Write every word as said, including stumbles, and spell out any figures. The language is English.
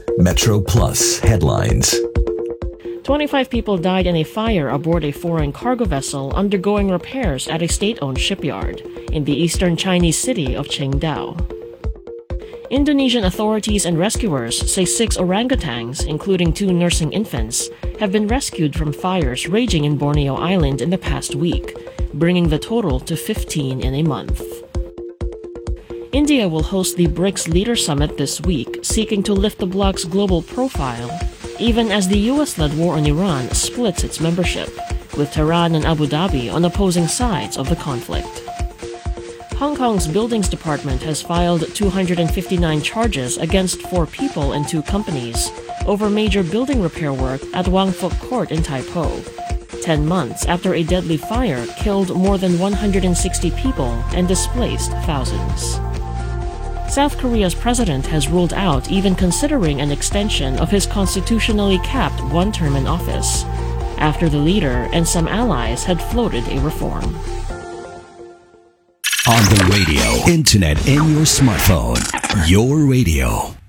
Metro Plus headlines. twenty-five people died in a fire aboard a foreign cargo vessel undergoing repairs at a state-owned shipyard in the eastern Chinese city of Qingdao. Indonesian authorities and rescuers say six orangutans, including two nursing infants, have been rescued from fires raging in Borneo Island in the past week, bringing the total to fifteen in a month. India will host the BRICS Leader Summit this week, seeking to lift the bloc's global profile, even as the U S-led war on Iran splits its membership, with Tehran and Abu Dhabi on opposing sides of the conflict. Hong Kong's Buildings Department has filed two hundred fifty-nine charges against four people and two companies over major building repair work at Wang Fuk Court in Tai Po, ten months after a deadly fire killed more than one hundred sixty people and displaced thousands. South Korea's president has ruled out even considering an extension of his constitutionally capped one term in office, after the leader and some allies had floated a reform. On the radio, internet, and your smartphone. Your radio.